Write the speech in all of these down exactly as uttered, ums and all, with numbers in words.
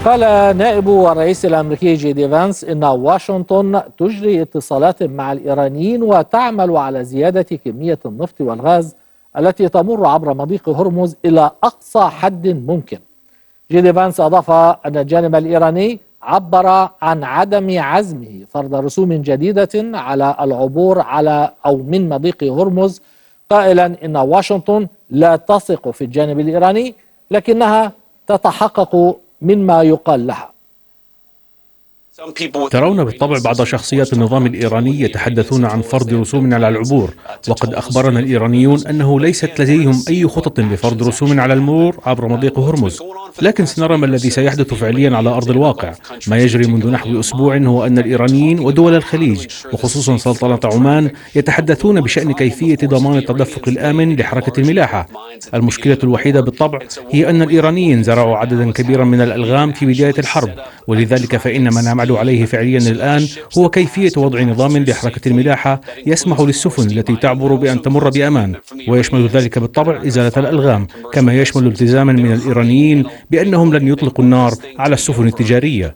قال نائب الرئيس الأمريكي جي دي فانس إن واشنطن تجري اتصالات مع الإيرانيين وتعمل على زيادة كمية النفط والغاز التي تمر عبر مضيق هرمز إلى أقصى حد ممكن. جي دي فانس أضاف أن الجانب الإيراني عبر عن عدم عزمه فرض رسوم جديدة على العبور على أو من مضيق هرمز، قائلا إن واشنطن لا تثق في الجانب الإيراني لكنها تتحقق مما يقال لها. ترون بالطبع بعض شخصيات النظام الإيراني يتحدثون عن فرض رسوم على العبور، وقد أخبرنا الإيرانيون أنه ليست لديهم أي خطط لفرض رسوم على المرور عبر مضيق هرمز، لكن سنرى ما الذي سيحدث فعليا على أرض الواقع. ما يجري منذ نحو أسبوع هو أن الإيرانيين ودول الخليج وخصوصا سلطنة عمان يتحدثون بشأن كيفية ضمان التدفق الآمن لحركة الملاحة. المشكلة الوحيدة بالطبع هي أن الإيرانيين زرعوا عددا كبيرا من الألغام في بداية الحرب، ولذلك فإن ما نعمل عليه فعليا الآن هو كيفية وضع نظام لحركة الملاحة يسمح للسفن التي تعبر بأن تمر بأمان، ويشمل ذلك بالطبع إزالة الألغام، كما يشمل التزاما من الإيرانيين بأنهم لن يطلقوا النار على السفن التجارية.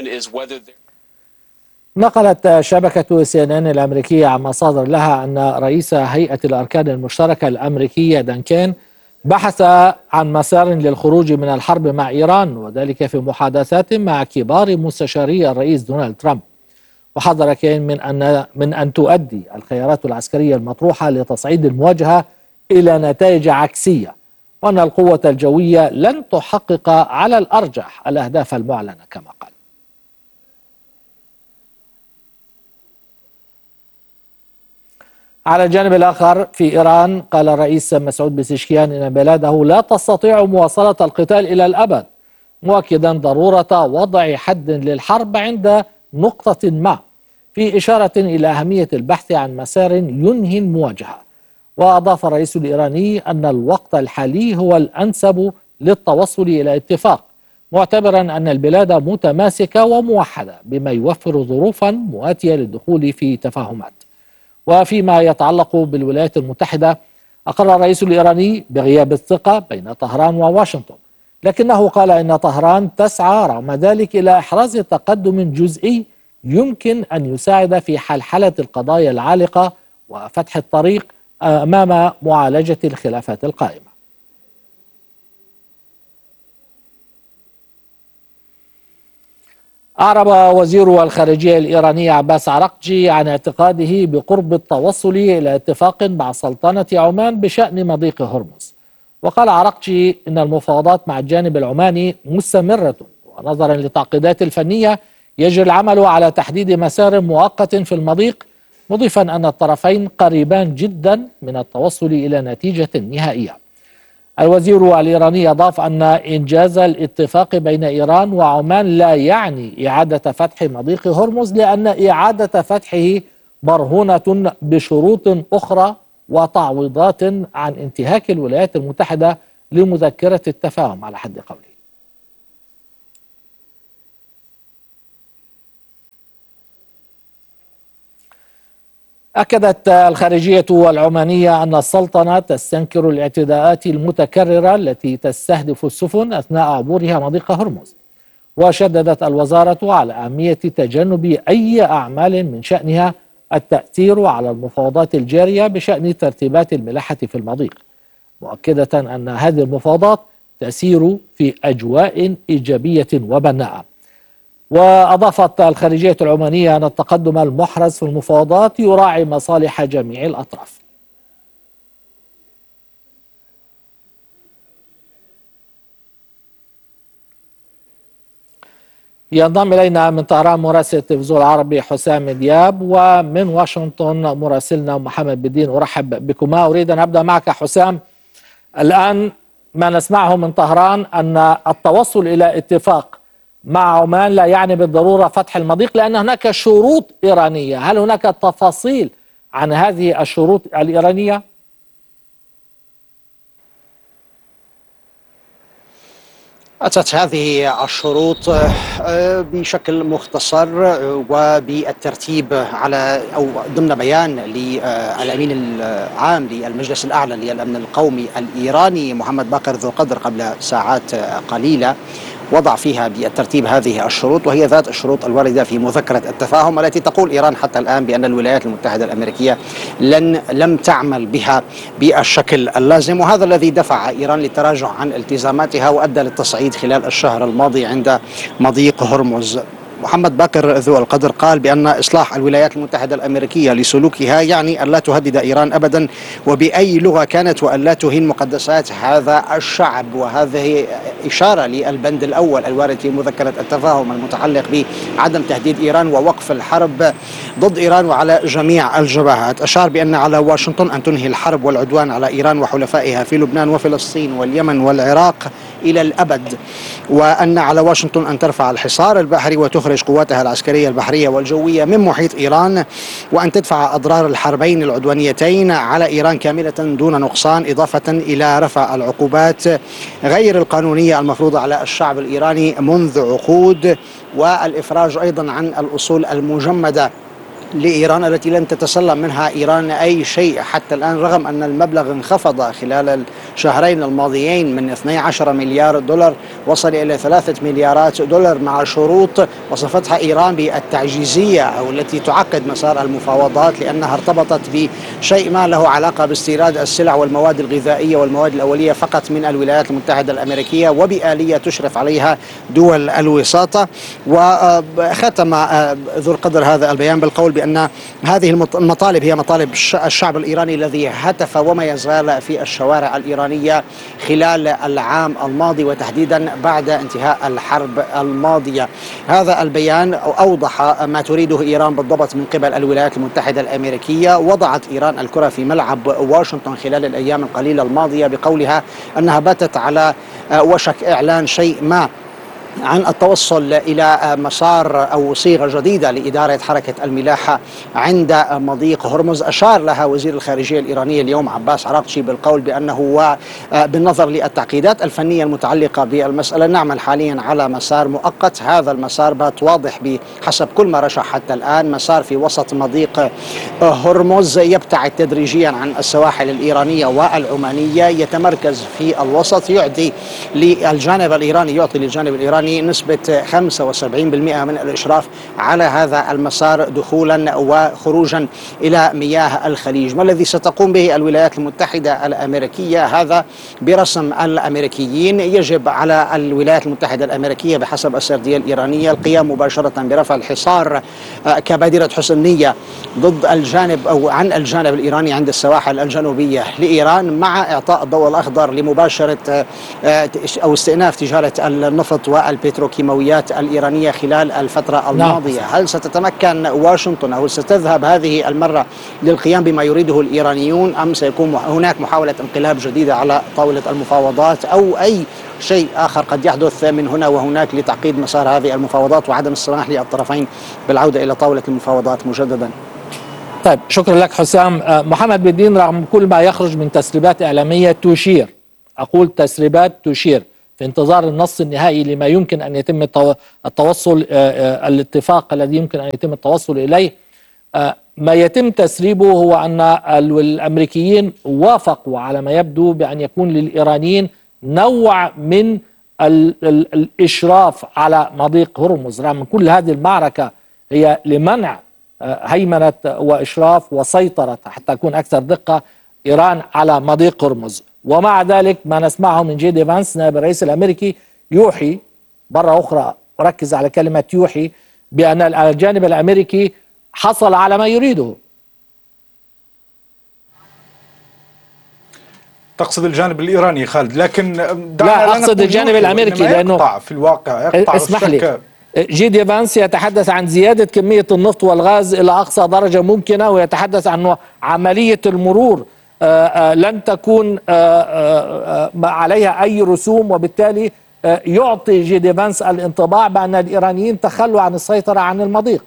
نقلت شبكة سي إن إن الأمريكية عن مصادر لها أن رئيس هيئة الأركان المشتركة الأمريكية دانكين بحث عن مسار للخروج من الحرب مع إيران، وذلك في محادثات مع كبار مستشاري الرئيس دونالد ترامب. وحذر كين من أن من أن تؤدي الخيارات العسكرية المطروحة لتصعيد المواجهة إلى نتائج عكسية، وأن القوة الجوية لن تحقق على الأرجح الأهداف المعلنة كما قال. على الجانب الآخر في إيران، قال الرئيس مسعود بزشكيان إن بلاده لا تستطيع مواصلة القتال إلى الأبد، مؤكدا ضرورة وضع حد للحرب عند نقطة ما، في إشارة إلى أهمية البحث عن مسار ينهي المواجهة. وأضاف الرئيس الإيراني أن الوقت الحالي هو الأنسب للتوصل إلى اتفاق، معتبرا أن البلاد متماسكة وموحدة بما يوفر ظروفا مواتية للدخول في تفاهمات. وفيما يتعلق بالولايات المتحدة، أقر الرئيس الإيراني بغياب الثقة بين طهران وواشنطن، لكنه قال إن طهران تسعى رغم ذلك إلى إحراز تقدم جزئي يمكن أن يساعد في حلحلة القضايا العالقة وفتح الطريق أمام معالجة الخلافات القائمة. أعرب وزير الخارجية الإيراني عباس عراقجي عن اعتقاده بقرب التوصل إلى اتفاق مع سلطنة عمان بشأن مضيق هرمز. وقال عراقجي إن المفاوضات مع الجانب العماني مستمرة، ونظرا للتعقيدات الفنية يجري العمل على تحديد مسار مؤقت في المضيق، مضيفا أن الطرفين قريبان جدا من التوصل إلى نتيجة نهائية. الوزير الإيراني أضاف أن إنجاز الاتفاق بين إيران وعمان لا يعني إعادة فتح مضيق هرمز، لأن إعادة فتحه مرهونة بشروط أخرى وتعويضات عن انتهاك الولايات المتحدة لمذكرة التفاهم على حد قوله. أكدت الخارجية العمانية أن السلطنة تستنكر الاعتداءات المتكررة التي تستهدف السفن أثناء عبورها مضيق هرمز. وشددت الوزارة على أهمية تجنب أي أعمال من شأنها التأثير على المفاوضات الجارية بشأن ترتيبات الملاحة في المضيق، مؤكدة أن هذه المفاوضات تسير في أجواء إيجابية وبناءة. وأضافت الخارجية العمانية أن التقدم المحرز في المفاوضات يراعي مصالح جميع الأطراف. ينضم إلينا من طهران مراسل التلفزيون العربي حسام دياب، ومن واشنطن مراسلنا محمد بدين. أرحب بكما. أريد أن أبدأ معك حسام. الآن ما نسمعه من طهران أن التوصل إلى اتفاق مع عمان لا يعني بالضرورة فتح المضيق، لأن هناك شروط إيرانية. هل هناك تفاصيل عن هذه الشروط الإيرانية؟ أتت هذه الشروط بشكل مختصر وبالترتيب على أو ضمن بيان للأمين العام للمجلس الأعلى للأمن القومي الإيراني محمد باقر ذو القدر قبل ساعات قليلة. وضع فيها بالترتيب هذه الشروط، وهي ذات الشروط الواردة في مذكرة التفاهم التي تقول إيران حتى الآن بأن الولايات المتحدة الأمريكية لن لم تعمل بها بالشكل اللازم، وهذا الذي دفع إيران للتراجع عن التزاماتها وأدى للتصعيد خلال الشهر الماضي عند مضيق هرمز. محمد باكر ذو القدر قال بأن إصلاح الولايات المتحدة الأمريكية لسلوكها يعني أن لا تهدد إيران أبدا وبأي لغة كانت، وأن لا تهين مقدسات هذا الشعب. وهذه إشارة للبند الأول الوارد في مذكرة التفاهم المتعلق بعدم تهديد إيران ووقف الحرب ضد إيران وعلى جميع الجبهات. أشار بأن على واشنطن أن تنهي الحرب والعدوان على إيران وحلفائها في لبنان وفلسطين واليمن والعراق إلى الأبد، وأن على واشنطن أن ترفع الحصار البحري وتخرج قواتها العسكرية البحرية والجوية من محيط إيران، وأن تدفع أضرار الحربين العدوانيتين على إيران كاملة دون نقصان، إضافة إلى رفع العقوبات غير القانونية المفروضة على الشعب الإيراني منذ عقود، والإفراج أيضا عن الأصول المجمدة لإيران التي لم تتسلم منها إيران أي شيء حتى الآن، رغم أن المبلغ انخفض خلال الشهرين الماضيين من اثني عشر مليار دولار وصل إلى ثلاثة مليارات دولار، مع شروط وصفتها إيران بالتعجيزية أو التي تعقد مسار المفاوضات لأنها ارتبطت بشيء ما له علاقة باستيراد السلع والمواد الغذائية والمواد الأولية فقط من الولايات المتحدة الأمريكية وبآلية تشرف عليها دول الوساطة. وختم ذو القدر هذا البيان بالقول بأن هذه المطالب هي مطالب الشعب الإيراني الذي هتف وما يزال في الشوارع الإيرانية خلال العام الماضي وتحديدا بعد انتهاء الحرب الماضية. هذا البيان أوضح ما تريده إيران بالضبط من قبل الولايات المتحدة الأمريكية. وضعت إيران الكرة في ملعب واشنطن خلال الأيام القليلة الماضية بقولها أنها باتت على وشك إعلان شيء ما عن التوصل إلى مسار أو صيغة جديدة لإدارة حركة الملاحة عند مضيق هرمز. أشار لها وزير الخارجية الإيراني اليوم عباس عراقچي بالقول بأنه بالنظر للتعقيدات الفنية المتعلقة بالمسألة نعمل حاليا على مسار مؤقت. هذا المسار بات واضح بحسب كل ما رشح حتى الآن، مسار في وسط مضيق هرمز يبتعد تدريجيا عن السواحل الإيرانية والعمانية، يتمركز في الوسط، يعطي للجانب الإيراني يعطي للجانب الإيراني نسبة خمسة وسبعين بالمئة من الإشراف على هذا المسار دخولا وخروجا إلى مياه الخليج. ما الذي ستقوم به الولايات المتحدة الأمريكية؟ هذا برسم الأمريكيين. يجب على الولايات المتحدة الأمريكية بحسب السردية الإيرانية القيام مباشرة برفع الحصار كبادرة حسن نية ضد الجانب أو عن الجانب الإيراني عند السواحل الجنوبية لإيران، مع إعطاء الضوء الأخضر لمباشرة أو استئناف تجارة النفط والبتروكيماويات الإيرانية خلال الفترة الماضية. هل ستتمكن واشنطن أو ستذهب هذه المرة للقيام بما يريده الإيرانيون، أم سيكون هناك محاولة انقلاب جديدة على طاولة المفاوضات أو أي شيء آخر قد يحدث من هنا وهناك لتعقيد مسار هذه المفاوضات وعدم السماح للطرفين بالعودة إلى طاولة المفاوضات مجددا؟ طيب، شكرا لك حسام. محمد بالدين، رغم كل ما يخرج من تسريبات إعلامية تشير، أقول تسريبات تشير في انتظار النص النهائي لما يمكن أن يتم التوصل الاتفاق الذي يمكن أن يتم التوصل إليه، ما يتم تسريبه هو أن الأمريكيين وافقوا على ما يبدو بأن يكون للإيرانيين نوع من ال ال الإشراف على مضيق هرمز، رغم كل هذه المعركة هي لمنع هيمنة وإشراف وسيطرة حتى أكون أكثر دقة إيران على مضيق هرمز. ومع ذلك ما نسمعه من جي دي فانس نائب الرئيس الأمريكي يوحي مرة أخرى، أركز على كلمة يوحي، بأن الجانب الأمريكي حصل على ما يريده. تقصد الجانب الإيراني خالد، لكن لا أقصد الجانب الأمريكي لأنه يقطع في الواقع يقطع اسمح لي، جي دي فانس يتحدث عن زيادة كمية النفط والغاز إلى أقصى درجة ممكنة، ويتحدث عن عملية المرور آآ آآ لن تكون آآ عليها أي رسوم، وبالتالي يعطي جي دي فانس الانطباع بأن الإيرانيين تخلوا عن السيطرة عن المضيق،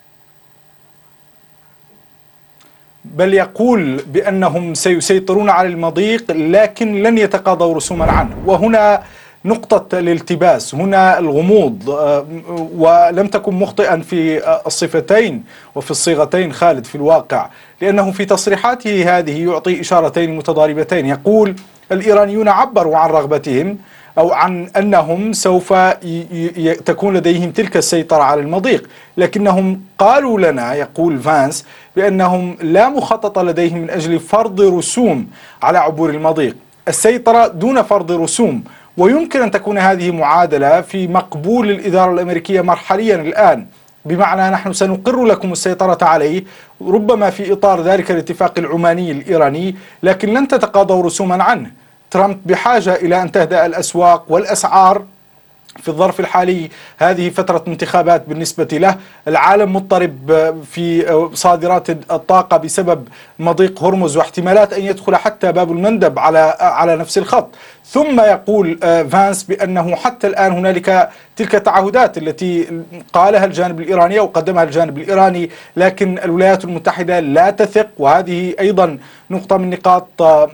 بل يقول بأنهم سيسيطرون على المضيق لكن لن يتقاضوا رسوما عنه. وهنا نقطة الالتباس، هنا الغموض، ولم تكن مخطئا في الصفتين وفي الصيغتين خالد في الواقع، لأنه في تصريحاته هذه يعطي إشارتين متضاربتين. يقول الإيرانيون عبروا عن رغبتهم أو عن أنهم سوف تكون لديهم تلك السيطرة على المضيق، لكنهم قالوا لنا، يقول فانس، بأنهم لا مخطط لديهم من أجل فرض رسوم على عبور المضيق، السيطرة دون فرض رسوم. ويمكن أن تكون هذه معادلة في مقبول الإدارة الأمريكية مرحليا الآن، بمعنى نحن سنقر لكم السيطرة عليه ربما في إطار ذلك الاتفاق العماني الإيراني، لكن لن تتقاضوا رسوما عنه. ترامب بحاجة إلى أن تهدأ الأسواق والأسعار في الظرف الحالي، هذه فترة انتخابات بالنسبة له، العالم مضطرب في صادرات الطاقة بسبب مضيق هرمز واحتمالات أن يدخل حتى باب المندب على على نفس الخط. ثم يقول فانس بأنه حتى الآن هنالك تلك التعهدات التي قالها الجانب الإيراني أو قدمها الجانب الإيراني، لكن الولايات المتحدة لا تثق، وهذه أيضا نقطة من نقاط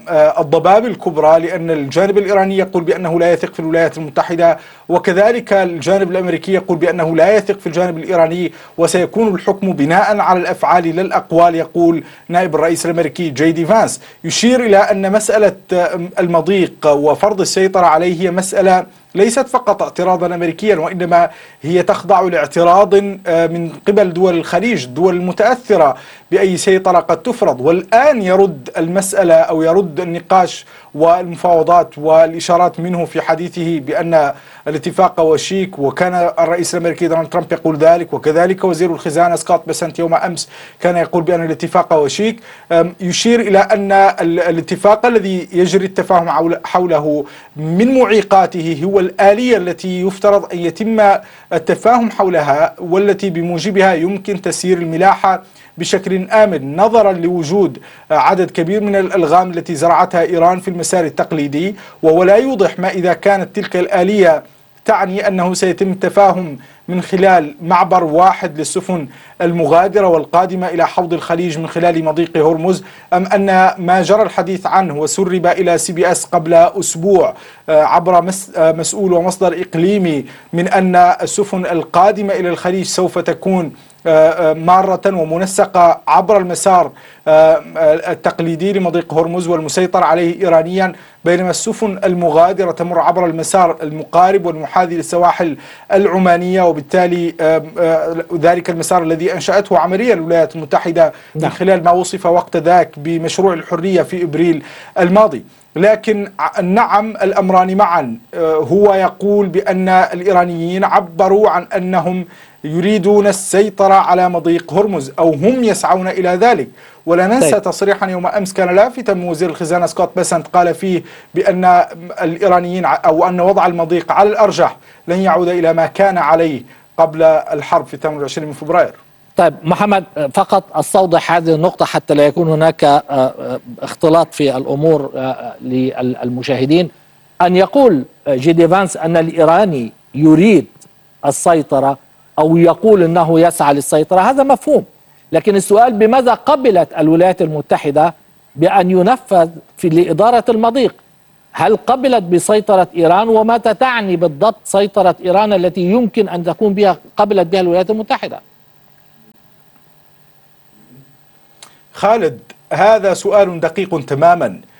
الضباب الكبرى، لأن الجانب الإيراني يقول بأنه لا يثق في الولايات المتحدة، وكذلك الجانب الأمريكي يقول بأنه لا يثق في الجانب الإيراني، وسيكون الحكم بناء على الأفعال لا الأقوال، يقول نائب الرئيس الأمريكي جي دي فانس. يشير إلى أن مسألة المضيق وفرض السيطرة عليه هي مسألة ليست فقط اعتراضا أمريكيا، وإنما هي تخضع لاعتراض من قبل دول الخليج، الدول المتأثرة بأي سيطرة قد تفرض. والآن يرد المسألة أو يرد النقاش والمفاوضات والإشارات منه في حديثه بأن الاتفاق وشيك، وكان الرئيس الأمريكي دونالد ترامب يقول ذلك، وكذلك وزير الخزانة سكوت بيسنت يوم أمس كان يقول بأن الاتفاق وشيك. يشير إلى أن الاتفاق الذي يجري التفاهم حوله من معيقاته هو الآلية التي يفترض أن يتم التفاهم حولها، والتي بموجبها يمكن تسيير الملاحة بشكل آمن، نظرا لوجود عدد كبير من الألغام التي زرعتها إيران في المسار التقليدي. وهو لا يوضح ما إذا كانت تلك الآلية تعني أنه سيتم التفاهم من خلال معبر واحد للسفن المغادرة والقادمة إلى حوض الخليج من خلال مضيق هرمز، أم أن ما جرى الحديث عنه وسرب إلى سي بي أس قبل أسبوع عبر مسؤول ومصدر إقليمي من أن السفن القادمة إلى الخليج سوف تكون مارة ومنسقة عبر المسار التقليدي لمضيق هرمز والمسيطر عليه إيرانيا، بينما السفن المغادرة تمر عبر المسار المقارب والمحاذي للسواحل العمانية، وبالتالي ذلك المسار الذي أنشأته عمليا الولايات المتحدة من خلال ما وصف وقت ذاك بمشروع الحرية في إبريل الماضي. لكن نعم، الأمران معا. هو يقول بأن الإيرانيين عبروا عن أنهم يريدون السيطرة على مضيق هرمز، أو هم يسعون إلى ذلك. ولا ننسى طيب. تصريحا يوم أمس كان لافتا من وزير الخزانة سكوت بيسنت، قال فيه بأن الإيرانيين أو أن وضع المضيق على الأرجح لن يعود إلى ما كان عليه قبل الحرب في ثمانية وعشرين من فبراير. طيب محمد، فقط استوضح هذه النقطة حتى لا يكون هناك اختلاط في الأمور للمشاهدين. أن يقول جي دي فانس أن الإيراني يريد السيطرة أو يقول أنه يسعى للسيطرة، هذا مفهوم، لكن السؤال بماذا قبلت الولايات المتحدة بأن ينفذ في لإدارة المضيق؟ هل قبلت بسيطرة إيران؟ وماذا تعني بالضبط سيطرة إيران التي يمكن أن تكون بها قبلت بها الولايات المتحدة؟ خالد، هذا سؤال دقيق تماما.